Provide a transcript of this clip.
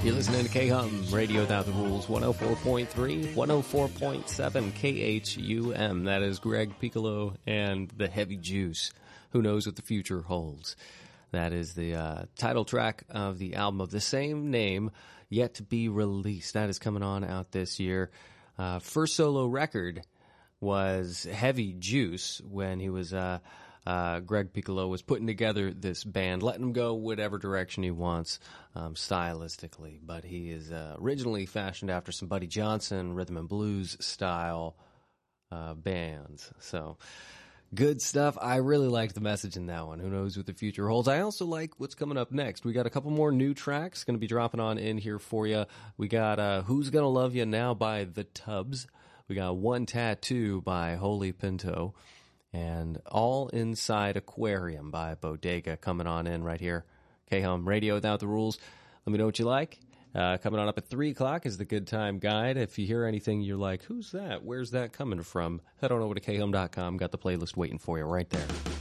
You're listening to K-Hum, Radio Without the Rules, 104.3, 104.7 KHUM. That is Greg Piccolo and the Heavy Juice. Who knows what the future holds? That is the title track of the album of the same name, yet to be released. That is coming on out this year. First solo record was Heavy Juice when he was... Greg Piccolo was putting together this band, letting him go whatever direction he wants, stylistically. But he is originally fashioned after some Buddy Johnson rhythm and blues style bands. So good stuff. I really liked the message in that one. Who knows what the future holds? I also like what's coming up next. We got a couple more new tracks going to be dropping on in here for you. We got Who's Gonna Love You Now by The Tubbs. We got One Tattoo by Holy Pinto. And All Inside Aquarium by Bodega coming on in right here. K-Hum Radio Without the Rules. Let me know what you like. Coming on up at 3 o'clock is the Good Time Guide. If you hear anything you're like, who's that? Where's that coming from? Head on over to khum.com. Got the playlist waiting for you right there.